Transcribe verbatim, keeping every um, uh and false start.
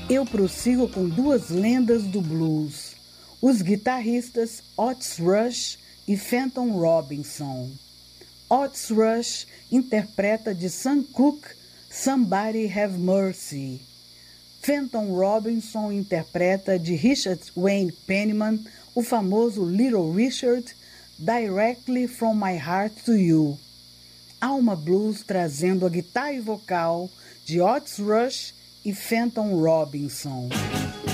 eu prossigo com duas lendas do blues, os guitarristas Otis Rush e Fenton Robinson. Otis Rush interpreta de Sam Cooke Somebody Have Mercy. Fenton Robinson interpreta de Richard Wayne Penniman o famoso Little Richard, Directly From My Heart to You. Alma Blues trazendo a guitarra e vocal de Otis Rush e Fenton Robinson.